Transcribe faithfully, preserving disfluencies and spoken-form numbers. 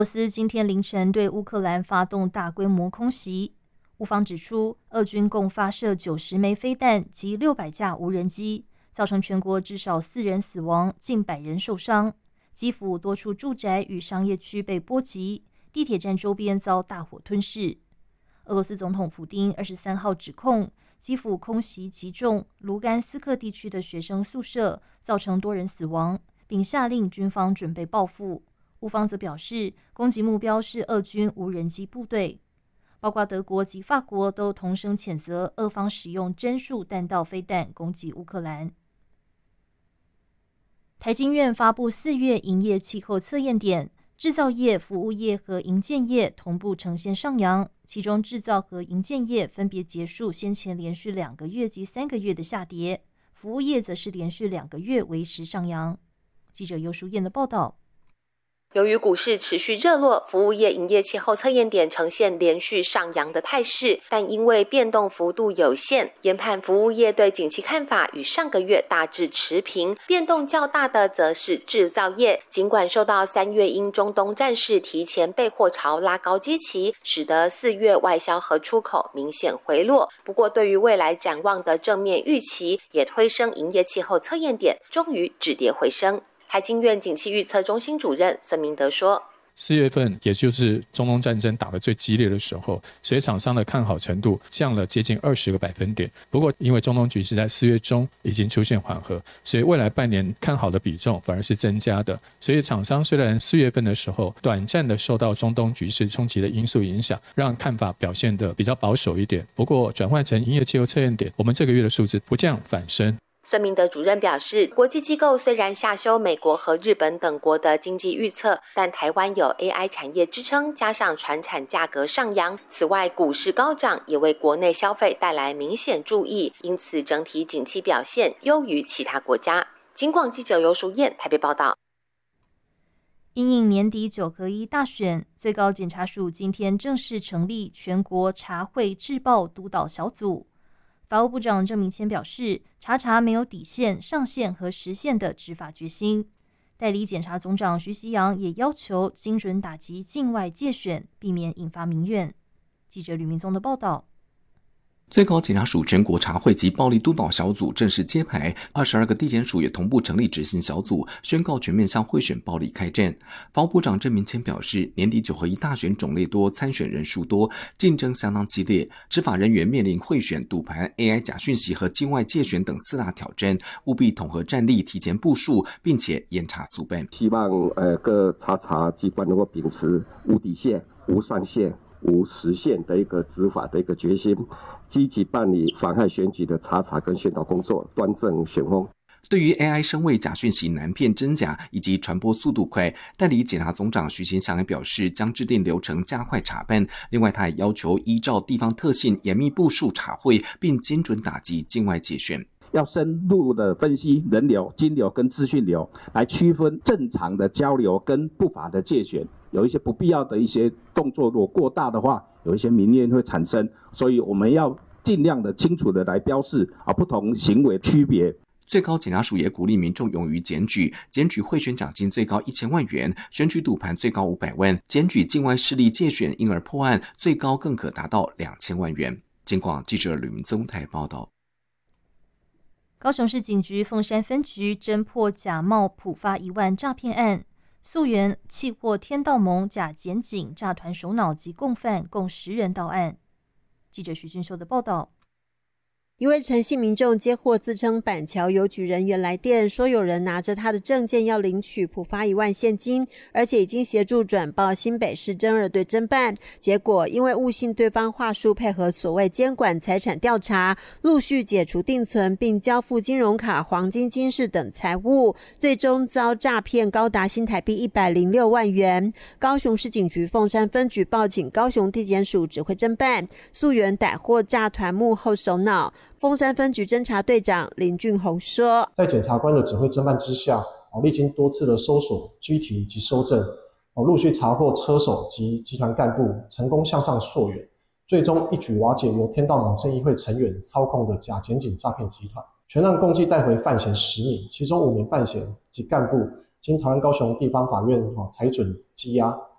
俄罗斯今天凌晨对乌克兰发动大规模空袭，乌方指出，俄军共发射九十枚飞弹及六百架无人机，造成全国至少四人死亡，近百人受伤。基辅多处住宅与商业区被波及，地铁站周边遭大火吞噬。俄罗斯总统普丁二十三号指控，基辅空袭击中卢甘斯克地区的学生宿舍，造成多人死亡，并下令军方准备报复。乌方则表示，攻击目标是俄军无人机部队。包括德国及法国都同声谴责俄方使用针数弹道飞弹攻击乌克兰。台经院发布四月营业气候测验点，制造业、服务业和营建业同步呈现上扬，其中制造和营建业分别结束先前连续两个月及三个月的下跌，服务业则是连续两个月维持上扬。记者尤淑燕的报道。 由于股市持续热络，服务业营业气候测验点呈现连续上扬的态势，但因为变动幅度有限，研判服务业对景气看法与上个月大致持平，变动较大的则是制造业。尽管受到三月因中东战事提前备货潮拉高基期，使得四月外销和出口明显回落，不过对于未来展望的正面预期，也推升营业气候测验点终于止跌回升。台经院景气预测中心主任孙明德说， 四月份也就是中东战争打得最激烈的时候，所以厂商的看好程度降了接近二十个百分点。不过因为中东局势在四月中已经出现缓和，所以未来半年看好的比重反而是增加的。所以厂商虽然四月份的时候短暂的受到中东局势冲击的因素影响，让看法表现得比较保守一点，不过转换成营业气候测验点，我们这个月的数字不降反升。 孙明德主任表示，国际机构虽然下修美国和日本等国的经济预测，但台湾有 A I 产业支撑，加上传产价格上扬，此外股市高涨也为国内消费带来明显注意，因此整体景气表现优于其他国家。金广记者尤淑燕台北报道。 因应年底九合一大选，最高检察署今天正式成立全国查贿治暴督导小组。法务部长郑明谦表示，查查没有底线、上限和时限的执法决心。代理检察总长徐锡阳也要求精准打击境外介选，避免引发民怨。记者吕明宗的报道。 最高检察署全国查贿及暴力督导小组正式揭牌，二十二个地检署也同步成立执行小组，宣告全面向贿选暴力开战。法务部长郑明谦表示，年底九合一大选种类多，参选人数多，竞争相当激烈，执法人员面临贿选、赌盘、A I 假讯息和境外介选等四大挑战，务必统合战力，提前部署，并且严查速办。 希望呃各查查机关能够秉持无底线、无上限、无时限的一个执法的一个决心，积极办理妨害选举的查查跟宣导工作，端正选风。 对于 A I 声位假讯息难辨真假以及传播速度快，代理检察总长徐新祥也表示，将制定流程加快查办。另外，他也要求依照地方特性严密部署查贿，并精准打击境外介选。 要深入的分析人流、金流跟资讯流，来区分正常的交流跟不法的介选。有一些不必要的一些动作，如果过大的话，有一些民怨会产生，所以我们要尽量的清楚的来标示啊不同行为区别。 最高检察署也鼓励民众勇于检举，检举贿选奖金最高一千万元，选举赌盘最高五百万，检举境外势力介选因而破案，最高更可达到两千万元。金广记者吕明宗台报道。 高雄市警局凤山分局侦破假冒普发一万诈骗案，溯源契获天道盟假检警诈团首脑及共犯共十人到案。记者徐俊秀的报道。 一位陈姓民众接获自称板桥邮局人员来电，说有人拿着他的证件要领取普发一万现金，而且已经协助转报新北市侦二队侦办。结果因为误信对方话术，配合所谓监管财产调查，陆续解除定存，并交付金融卡、黄金、金饰等财物，最终遭诈骗高达新台币一百零六万元。高雄市警局凤山分局报请高雄地检署指挥侦办，溯源逮获诈团幕后首脑。凤山分局侦查队长林俊宏说， 在检察官的指挥侦办之下，历经多次的搜索、拘提及搜证，陆续查获车手及集团干部，成功向上溯源，最终一举瓦解由天道盟正义会成员操控的假检警诈骗集团。全案共计带回犯嫌十名，其中五名犯嫌及干部经台湾高雄地方法院裁准羁押。